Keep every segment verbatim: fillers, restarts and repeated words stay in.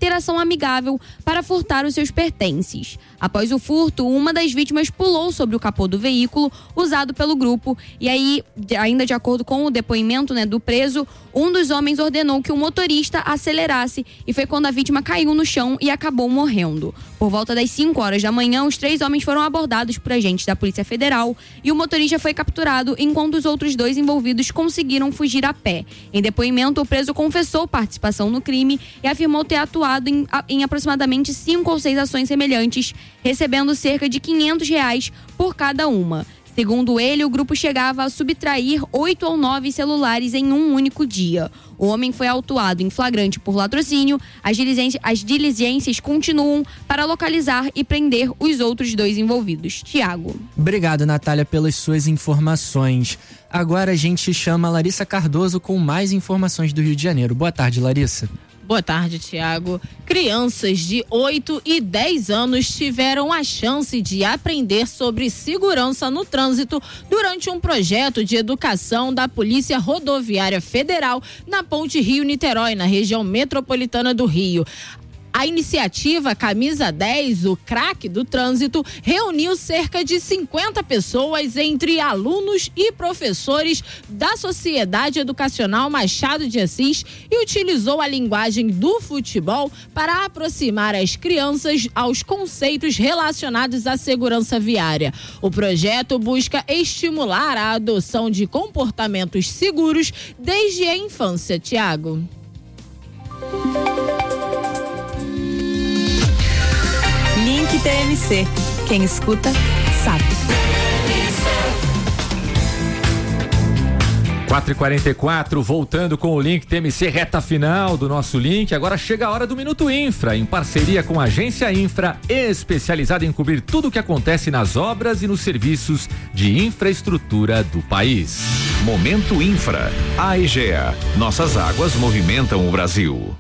interação amigável para furtar os seus pertences. Após o furto, uma das vítimas pulou sobre o capô do veículo usado pelo grupo e aí, ainda de acordo com o depoimento, né, do preso, um dos homens ordenou que o motorista acelerasse e foi quando a vítima caiu no chão e acabou morrendo. Por volta das cinco horas da manhã, os três homens foram abordados por agentes da Polícia Federal e o motorista foi capturado enquanto os outros dois envolvidos conseguiram fugir a pé. Em depoimento, o preso confessou participação no crime e afirmou ter atuado em, em aproximadamente cinco ou seis ações semelhantes, recebendo cerca de quinhentos reais por cada uma. Segundo ele, o grupo chegava a subtrair oito ou nove celulares em um único dia. O homem foi autuado em flagrante por latrocínio. As diligências, as diligências continuam para localizar e prender os outros dois envolvidos. Tiago. Obrigado, Natália, pelas suas informações. Agora a gente chama a Larissa Cardoso com mais informações do Rio de Janeiro. Boa tarde, Larissa. Boa tarde, Tiago. Crianças de oito e dez anos tiveram a chance de aprender sobre segurança no trânsito durante um projeto de educação da Polícia Rodoviária Federal na Ponte Rio-Niterói, na região metropolitana do Rio. A iniciativa Camisa dez, o craque do trânsito, reuniu cerca de cinquenta pessoas entre alunos e professores da Sociedade Educacional Machado de Assis e utilizou a linguagem do futebol para aproximar as crianças aos conceitos relacionados à segurança viária. O projeto busca estimular a adoção de comportamentos seguros desde a infância. Tiago. Link T M C. Quem escuta, sabe. quatro e quarenta e quatro, voltando com o Link T M C, reta final do nosso link. Agora chega a hora do Minuto Infra, em parceria com a Agência Infra, especializada em cobrir tudo o que acontece nas obras e nos serviços de infraestrutura do país. Momento Infra. A Egea. Nossas águas movimentam o Brasil.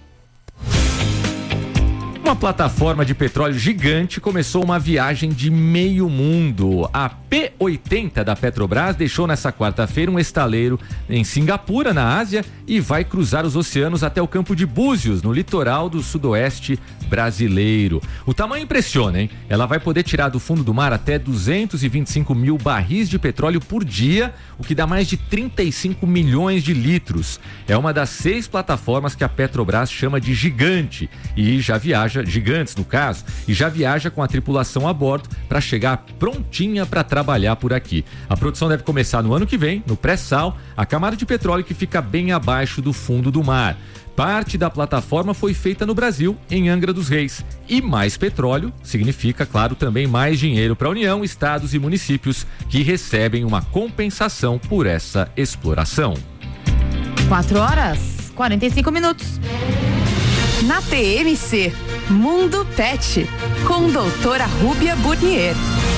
Uma plataforma de petróleo gigante começou uma viagem de meio mundo. A P oitenta da Petrobras deixou nessa quarta-feira um estaleiro em Singapura, na Ásia, e vai cruzar os oceanos até o Campo de Búzios, no litoral do sudoeste brasileiro. O tamanho impressiona, hein? Ela vai poder tirar do fundo do mar até duzentos e vinte e cinco mil barris de petróleo por dia, o que dá mais de trinta e cinco milhões de litros. É uma das seis plataformas que a Petrobras chama de gigante e já viaja gigantes no caso, e já viaja com a tripulação a bordo para chegar prontinha para trabalhar por aqui. A produção deve começar no ano que vem, no pré-sal, a camada de petróleo que fica bem abaixo do fundo do mar. Parte da plataforma foi feita no Brasil, em Angra dos Reis. E mais petróleo significa, claro, também mais dinheiro para a União, estados e municípios que recebem uma compensação por essa exploração. quatro horas, quarenta e cinco minutos. Na T M C, Mundo Pet, com doutora Rúbia Burnier.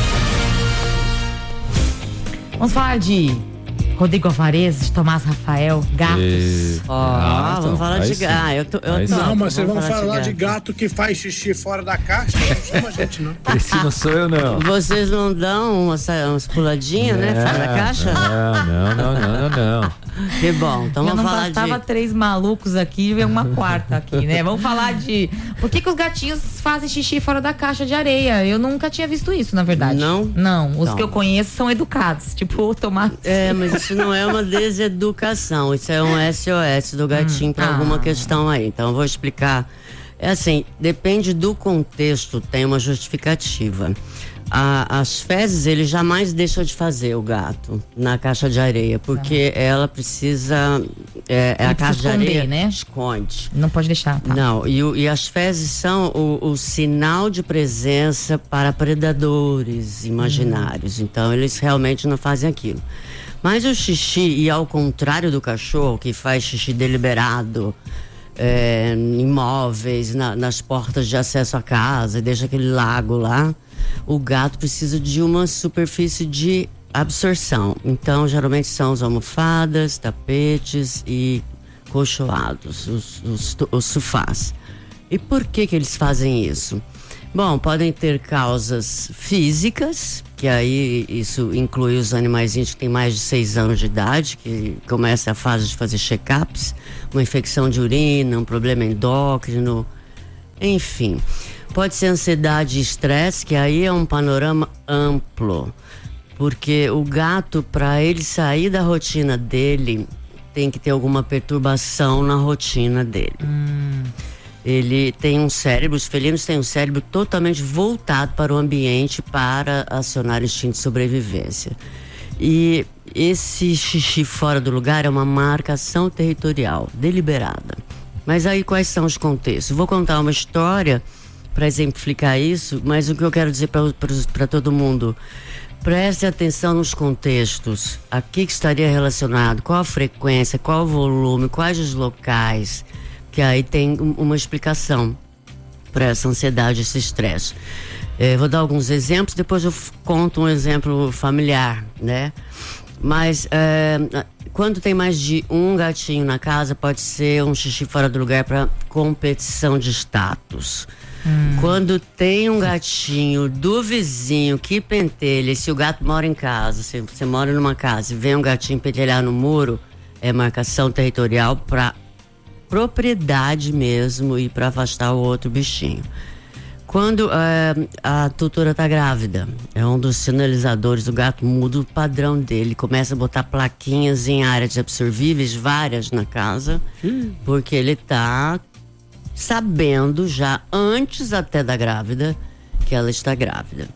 Vamos falar de Rodrigo Alvarez, Tomás Rafael, gatos. E... Ó, ah, então, vamos falar de gato. Ah, eu tô, eu tô, não, mas vocês vão falar, falar de, de gato que faz xixi fora da caixa. Não chama a gente, não. Esse não sou eu, não. Vocês não dão umas, umas puladinhas, né? Fora da caixa? Não, não, não, não, não, não. Que bom, então já vamos não falar bastava de... três malucos aqui e uma quarta aqui, né? Vamos falar de... Por que que os gatinhos fazem xixi fora da caixa de areia? Eu nunca tinha visto isso, na verdade. Não? Não, os Então. que eu conheço são educados, tipo o Tomás. É, mas isso não é uma deseducação, isso é um S O S do gatinho hum, para ah. alguma questão aí. Então eu vou explicar. É assim, depende do contexto, tem uma justificativa. A, as fezes ele jamais deixa de fazer, o gato, na caixa de areia, porque ah. ela precisa é, é a caixa de areia, né? Esconde. Não pode deixar, tá? Não, e, e as fezes são o, o sinal de presença para predadores imaginários, hum. então eles realmente não fazem aquilo. Mas o xixi, e ao contrário do cachorro que faz xixi deliberado, é, em móveis, na, nas portas de acesso à casa, deixa aquele lago lá, o gato precisa de uma superfície de absorção. Então, geralmente são as almofadas, tapetes e colchoados, os, os, os sofás. E por que que eles fazem isso? Bom, podem ter causas físicas, que aí isso inclui os animaizinhos que têm mais de seis anos de idade, que começa a fase de fazer check-ups, uma infecção de urina, um problema endócrino, Enfim, pode ser ansiedade e estresse, que aí é um panorama amplo. Porque o gato, para ele sair da rotina dele, tem que ter alguma perturbação na rotina dele. Hum. Ele tem um cérebro, os felinos têm um cérebro totalmente voltado para o ambiente para acionar o instinto de sobrevivência. E esse xixi fora do lugar é uma marcação territorial, deliberada. Mas aí quais são os contextos? Vou contar uma história para exemplificar isso, mas o que eu quero dizer para todo mundo... Preste atenção nos contextos. A que estaria relacionado? Qual a frequência? Qual o volume? Quais os locais? Que aí tem uma explicação para essa ansiedade, esse estresse. É, vou dar alguns exemplos, depois eu conto um exemplo familiar, né? Mas é, quando tem mais de um gatinho na casa, pode ser um xixi fora do lugar para competição de status. Hum. Quando tem um gatinho do vizinho que pentelha, se o gato mora em casa, se você mora numa casa e vem um gatinho pentelhar no muro, é marcação territorial para propriedade mesmo e para afastar o outro bichinho. Quando é, a tutora tá grávida, é um dos sinalizadores, o gato muda o padrão dele, começa a botar plaquinhas em áreas absorvíveis, várias na casa, hum. porque ele tá sabendo já antes até da grávida que ela está grávida.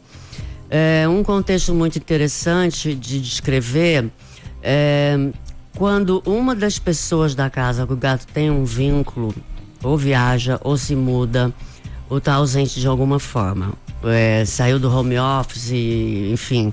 É um contexto muito interessante de descrever é, quando uma das pessoas da casa com o gato tem um vínculo, ou viaja, ou se muda, ou está ausente de alguma forma, é, saiu do home office, enfim.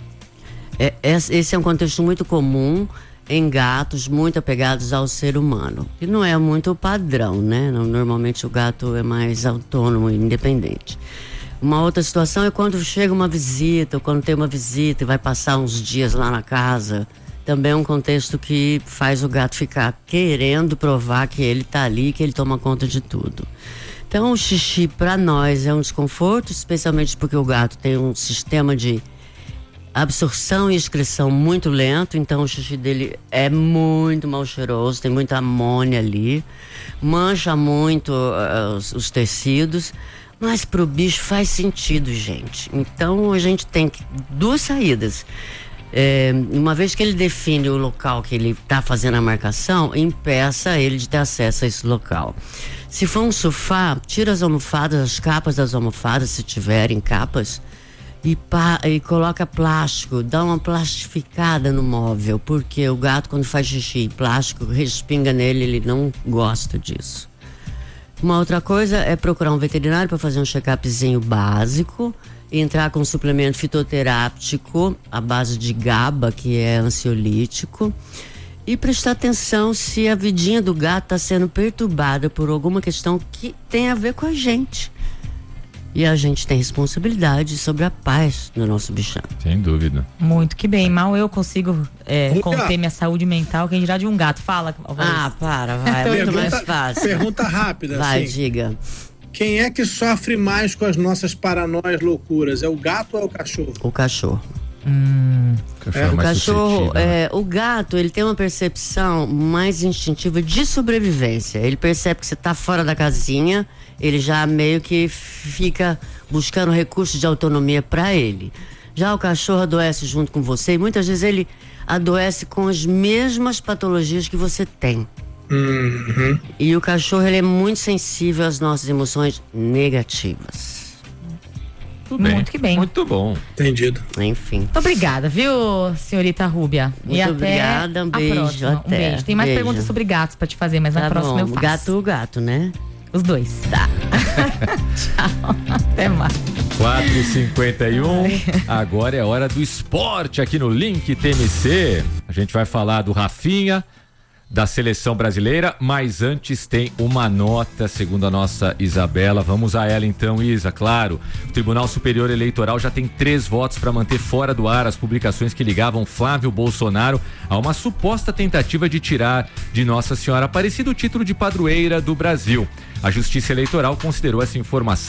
É, esse é um contexto muito comum em gatos muito apegados ao ser humano. E não é muito padrão, né? Normalmente o gato é mais autônomo e independente. Uma outra situação é quando chega uma visita, ou quando tem uma visita e vai passar uns dias lá na casa. Também é um contexto que faz o gato ficar querendo provar que ele tá ali, que ele toma conta de tudo. Então o xixi para nós é um desconforto, especialmente porque o gato tem um sistema de absorção e excreção muito lento, então o xixi dele é muito mal cheiroso, tem muita amônia ali, mancha muito uh, os, os tecidos, mas pro bicho faz sentido, gente. Então a gente tem que, duas saídas. É, uma vez que ele define o local que ele está fazendo a marcação, impeça ele de ter acesso a esse local. Se for um sofá, tira as almofadas, as capas das almofadas, se tiverem capas, E, pá, e coloca plástico, dá uma plastificada no móvel, porque o gato, quando faz xixi em plástico, respinga nele, ele não gosta disso. Uma outra coisa é procurar um veterinário para fazer um check-upzinho básico, entrar com um suplemento fitoterápico à base de GABA, que é ansiolítico, e prestar atenção se a vidinha do gato está sendo perturbada por alguma questão que tem a ver com a gente. E a gente tem responsabilidade sobre a paz do nosso bichão. Sem dúvida. Muito que bem. Mal eu consigo é, conter minha saúde mental, quem dirá de um gato. Fala, Alvarez. Ah, para, vai. É muito mais fácil. Pergunta rápida. Vai, assim. diga. Quem é que sofre mais com as nossas paranoias loucuras? É o gato ou é o cachorro? O cachorro. Hum. O cachorro, é, o, mais cachorro né? é, o gato, ele tem uma percepção mais instintiva de sobrevivência. Ele percebe que você tá fora da casinha, ele já meio que fica buscando recursos de autonomia para ele. Já o cachorro adoece junto com você e muitas vezes ele adoece com as mesmas patologias que você tem. Uhum. E o cachorro, ele é muito sensível às nossas emoções negativas. Muito bem. Muito que bem. Muito bom. Entendido. Enfim. Muito obrigada, viu, senhorita Rúbia? Muito e até obrigada, um beijo, a próxima. até. Um beijo. Tem mais Beijo. perguntas sobre gatos pra te fazer, mas Tá na próxima bom. eu faço. Gato, gato, né? Os dois. Tá. Tchau. Até mais. quatro e cinquenta e um. Agora é hora do esporte aqui no Link T M C. A gente vai falar do Rafinha, da seleção brasileira, mas antes tem uma nota, segundo a nossa Isabela. Vamos a ela então, Isa, claro. O Tribunal Superior Eleitoral já tem três votos para manter fora do ar as publicações que ligavam Flávio Bolsonaro a uma suposta tentativa de tirar de Nossa Senhora Aparecida o título de padroeira do Brasil. A Justiça Eleitoral considerou essa informação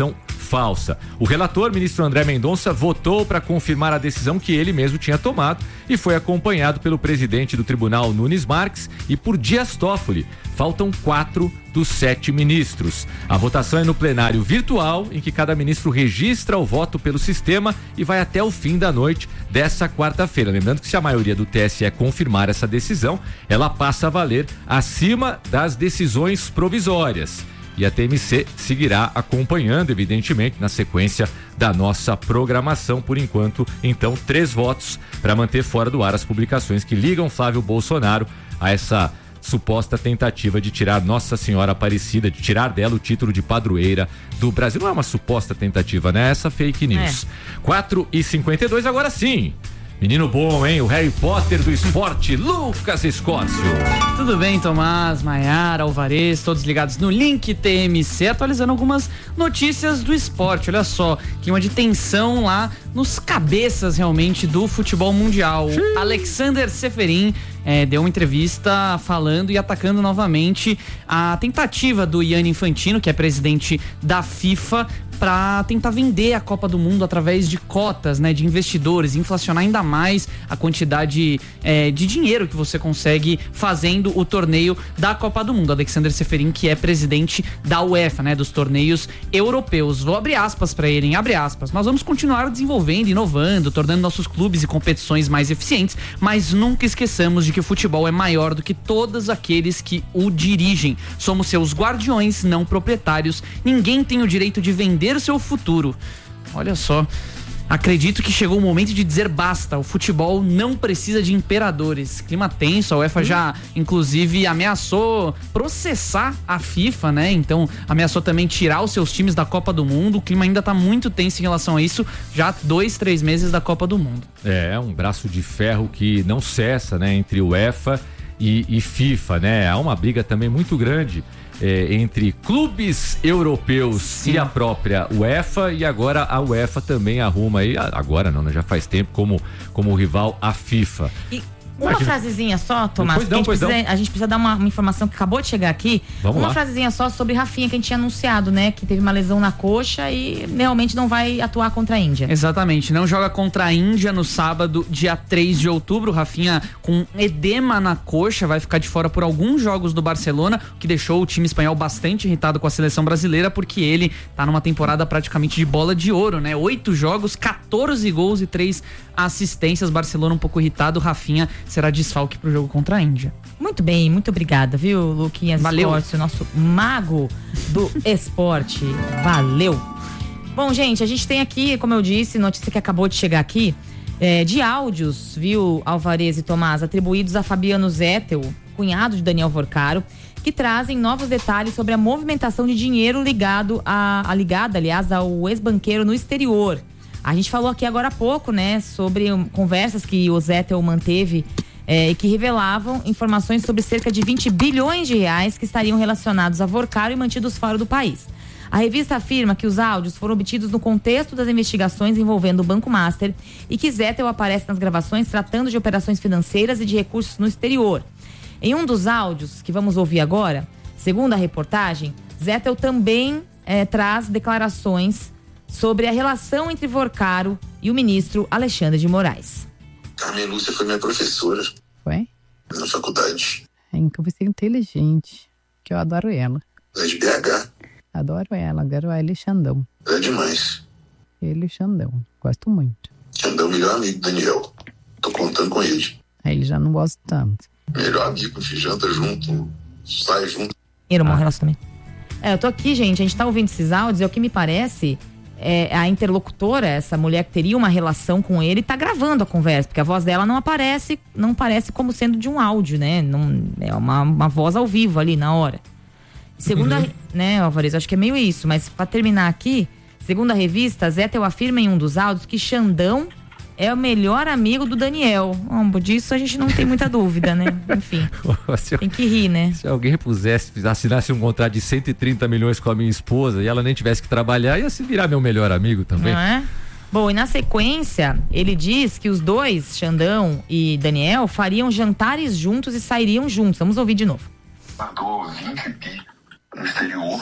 falsa. O relator, ministro André Mendonça, votou para confirmar a decisão que ele mesmo tinha tomado e foi acompanhado pelo presidente do tribunal, Nunes Marques, e por Dias Toffoli. Faltam quatro dos sete ministros. A votação é no plenário virtual, em que cada ministro registra o voto pelo sistema e vai até o fim da noite dessa quarta-feira. Lembrando que se a maioria do T S E confirmar essa decisão, ela passa a valer acima das decisões provisórias. E a T M C seguirá acompanhando, evidentemente, na sequência da nossa programação. Por enquanto, então, três votos para manter fora do ar as publicações que ligam Flávio Bolsonaro a essa suposta tentativa de tirar Nossa Senhora Aparecida, de tirar dela o título de padroeira do Brasil. Não é uma suposta tentativa, né? Essa fake news. É. quatro e cinquenta e dois, agora sim. Menino bom, hein? O Harry Potter do esporte, Lucas Escócio. Tudo bem, Tomás, Maiara, Alvarez, todos ligados no Link T M C, atualizando algumas notícias do esporte. Olha só, clima de tensão lá nos cabeças realmente do futebol mundial. O Alexander Ceferin é, deu uma entrevista falando e atacando novamente a tentativa do Gianni Infantino, que é presidente da FIFA, para tentar vender a Copa do Mundo através de cotas, né, de investidores, inflacionar ainda mais a quantidade é, de dinheiro que você consegue fazendo o torneio da Copa do Mundo. Alexander Ceferin, que é presidente da UEFA, né, dos torneios europeus. Vou abrir aspas para ele, hein? Abre aspas. Nós vamos continuar desenvolvendo, inovando, tornando nossos clubes e competições mais eficientes, mas nunca esqueçamos de que o futebol é maior do que todos aqueles que o dirigem. Somos seus guardiões, não proprietários. Ninguém tem o direito de vender o seu futuro. Olha só, acredito que chegou o momento de dizer basta. O futebol não precisa de imperadores. Clima tenso, a UEFA hum. já inclusive ameaçou processar a FIFA, né? Então ameaçou também tirar os seus times da Copa do Mundo. O clima ainda tá muito tenso em relação a isso, já dois, três meses da Copa do Mundo. É, é um braço de ferro que não cessa, né? Entre UEFA e, e FIFA, né? Há uma briga também muito grande É, entre clubes europeus Sim. e a própria UEFA, e agora a UEFA também arruma aí, agora não, né? Já faz tempo, como, como rival a FIFA. E uma Imagina. frasezinha só, Tomás, pois não, a, gente pois precisa, não. a gente precisa dar uma, uma informação que acabou de chegar aqui. Vamos uma lá. frasezinha só sobre Rafinha, que a gente tinha anunciado, né? Que teve uma lesão na coxa e realmente não vai atuar contra a Índia. Exatamente, não joga contra a Índia no sábado, dia três de outubro. Rafinha com edema na coxa, vai ficar de fora por alguns jogos do Barcelona, o que deixou o time espanhol bastante irritado com a seleção brasileira, porque ele tá numa temporada praticamente de bola de ouro, né? Oito jogos, quatorze gols e três assistências. Barcelona um pouco irritado, Rafinha será desfalque pro jogo contra a Índia. Muito bem, muito obrigada, viu, Luquinhas? Valeu. Escócio, nosso mago do esporte. Valeu. Bom, gente, a gente tem aqui, como eu disse, notícia que acabou de chegar aqui, é, de áudios, viu, Alvarez e Tomás, atribuídos a Fabiano Zettel, cunhado de Daniel Vorcaro, que trazem novos detalhes sobre a movimentação de dinheiro ligado a, a ligada, aliás, ao ex-banqueiro no exterior. A gente falou aqui agora há pouco, né, sobre um, conversas que o Zettel manteve é, e que revelavam informações sobre cerca de vinte bilhões de reais que estariam relacionados a Vorcaro e mantidos fora do país. A revista afirma que os áudios foram obtidos no contexto das investigações envolvendo o Banco Master e que Zettel aparece nas gravações tratando de operações financeiras e de recursos no exterior. Em um dos áudios que vamos ouvir agora, segundo a reportagem, Zettel também é, traz declarações sobre a relação entre Vorcaro e o ministro Alexandre de Moraes. Carmen Lúcia foi minha professora. Foi? Na faculdade. É, então você é inteligente, que eu adoro ela. É de B H. Adoro ela, adoro ela e Xandão. É demais. Ele e Xandão, gosto muito. Xandão é o melhor amigo do Daniel. Tô contando com ele. Aí ele já não gosta tanto. Melhor amigo, se janta junto, sai junto. Era um bom relacionamento. É, eu tô aqui, gente, a gente tá ouvindo esses áudios e o que me parece... É, a interlocutora, essa mulher que teria uma relação com ele, tá gravando a conversa, porque a voz dela não aparece, não parece como sendo de um áudio, né? Não, é uma, uma voz ao vivo ali na hora. Segundo uhum. a, né, Alvarez, acho que é meio isso, mas pra terminar aqui, segundo a revista, Zettel afirma em um dos áudios que Xandão é o melhor amigo do Daniel. Bom, disso a gente não tem muita dúvida, né? Enfim, se, tem que rir, né? Se alguém pusesse, assinasse um contrato de cento e trinta milhões com a minha esposa e ela nem tivesse que trabalhar, ia se virar meu melhor amigo também. Não é? Bom, e na sequência, ele diz que os dois, Xandão e Daniel, fariam jantares juntos e sairiam juntos. Vamos ouvir de novo. Mandou vinte bi no exterior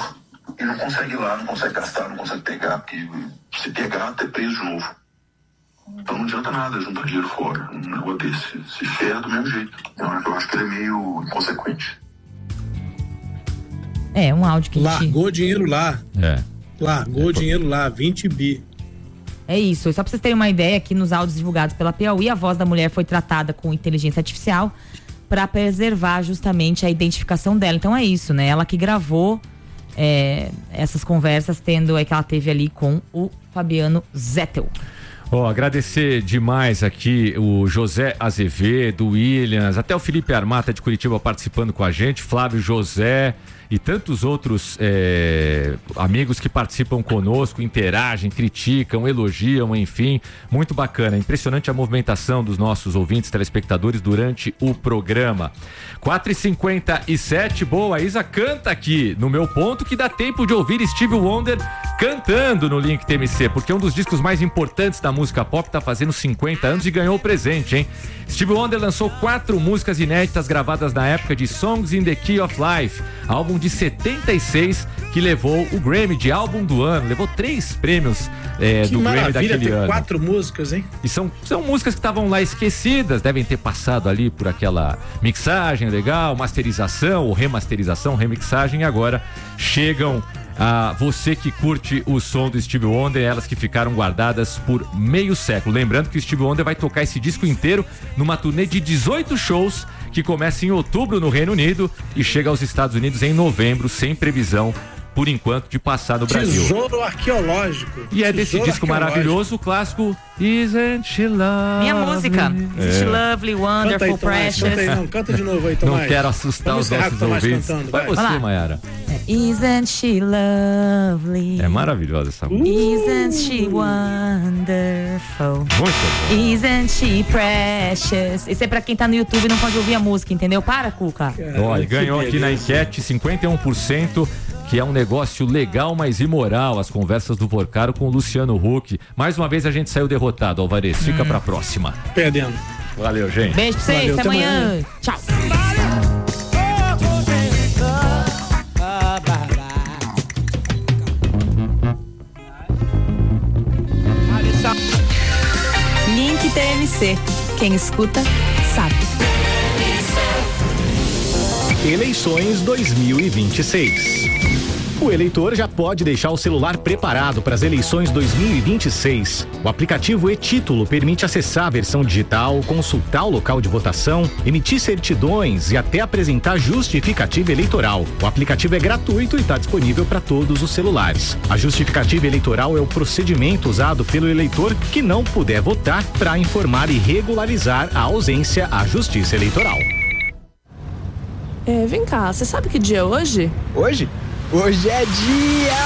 e não consegue ir lá, não consegue gastar, não consegue pegar, porque se pegar, até preso de novo. Então não adianta nada juntar dinheiro fora, um negócio desse. Se ferra do mesmo jeito. Eu, eu acho que ele é meio inconsequente. É, um áudio que a gente... Largou dinheiro lá. É. Largou é, dinheiro lá, vinte bi. É isso, só pra vocês terem uma ideia, aqui nos áudios divulgados pela Piauí, a voz da mulher foi tratada com inteligência artificial para preservar justamente a identificação dela. Então é isso, né? Ela que gravou é, essas conversas, tendo é que ela teve ali com o Fabiano Zettel. Ó, oh, agradecer demais aqui o José Azevedo, Williams, até o Felipe Armata de Curitiba participando com a gente, Flávio José e tantos outros é, amigos que participam conosco, interagem, criticam, elogiam, enfim, muito bacana. Impressionante a movimentação dos nossos ouvintes, telespectadores durante o programa. quatro e cinquenta e sete, boa, a Isa canta aqui no meu ponto que dá tempo de ouvir Stevie Wonder cantando no Link T M C, porque um dos discos mais importantes da música pop tá fazendo cinquenta anos e ganhou o presente, hein? Stevie Wonder lançou quatro músicas inéditas gravadas na época de Songs in the Key of Life, álbum de setenta e seis que levou o Grammy de álbum do ano, levou três prêmios é, do Grammy daquele tem ano. Quatro músicas, hein? E são, são músicas que estavam lá esquecidas, devem ter passado ali por aquela mixagem legal, masterização ou remasterização, remixagem, e agora chegam a você que curte o som do Stevie Wonder, elas que ficaram guardadas por meio século. Lembrando que o Stevie Wonder vai tocar esse disco inteiro numa turnê de dezoito shows que começa em outubro no Reino Unido e chega aos Estados Unidos em novembro, sem previsão por enquanto de passar no Brasil. Tesouro arqueológico. E é desse Tesouro disco maravilhoso, o clássico Isn't She Lovely? Minha música. É. Isn't She Lovely, Wonderful, canta aí, Tomás, Precious. Canta, aí, não, canta de novo aí, Tomás. Não quero assustar Vamos os encerrar nossos com o Tomás ouvintes. cantando, vai vai. você, Vai lá. Mayara. Isn't she lovely? É maravilhosa essa música. Isn't she wonderful? Muito bom. Isn't she precious? Isso é pra quem tá no YouTube e não pode ouvir a música, entendeu? Para, Cuca. Olha, ganhou aqui na enquete cinquenta e um por cento, que é um negócio legal, mas imoral, as conversas do Porcaro com o Luciano Huck. Mais uma vez a gente saiu derrotado, Alvarez. Fica Hum. pra próxima. Perdendo. Valeu, gente. Beijo pra vocês, Valeu, até até amanhã. amanhã. Tchau. Link T M C. Quem escuta, sabe. Eleições dois mil e vinte e seis. O eleitor já pode deixar o celular preparado para as eleições dois mil e vinte e seis. O aplicativo e-Título permite acessar a versão digital, consultar o local de votação, emitir certidões e até apresentar justificativa eleitoral. O aplicativo é gratuito e está disponível para todos os celulares. A justificativa eleitoral é o procedimento usado pelo eleitor que não puder votar para informar e regularizar a ausência à Justiça Eleitoral. É, vem cá, você sabe que dia é hoje? Hoje? Hoje é dia